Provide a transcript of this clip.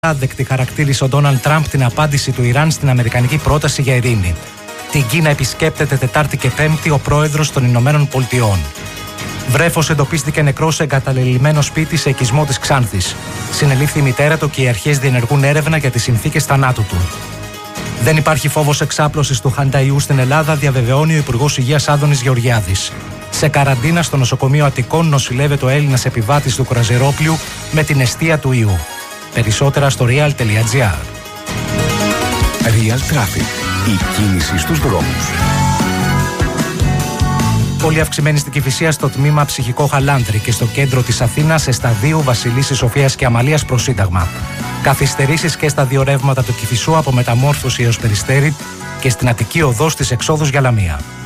Άδεκτη χαρακτήρισε ο Ντόναλντ Τραμπ την απάντηση του Ιράν στην αμερικανική πρόταση για ειρήνη. Την Κίνα επισκέπτεται Τετάρτη και Πέμπτη ο πρόεδρος των Ηνωμένων Πολιτειών. Βρέφος εντοπίστηκε νεκρός σε εγκαταλελειμμένο σπίτι σε οικισμό της Ξάνθης. Συνελήφθη η μητέρα του και οι αρχές διενεργούν έρευνα για τις συνθήκες θανάτου του. Δεν υπάρχει φόβος εξάπλωσης του χανταϊού στην Ελλάδα, διαβεβαιώνει ο Υπουργός Υγείας Άδωνης Γεωργιάδης. Σε καραντίνα στο νοσοκομείο Αττικών νοσηλεύεται ο Έλληνας επιβάτης του κρουαζιερόπλοιου με την αιστεία του ιού. Περισσότερα στο real.gr. Real Traffic. Η κίνηση στους δρόμους. Πολύ αυξημένη στην Κηφισία στο τμήμα Ψυχικό Χαλάνδρη και στο κέντρο της Αθήνας σε σταδίου Βασιλίσσης Σοφίας και Αμαλίας προς Σύνταγμα. Καθυστερήσεις και στα δύο ρεύματα του Κηφισού από Μεταμόρφωση έως Περιστέρι και στην Αττική οδό στις εξόδους για Λαμία.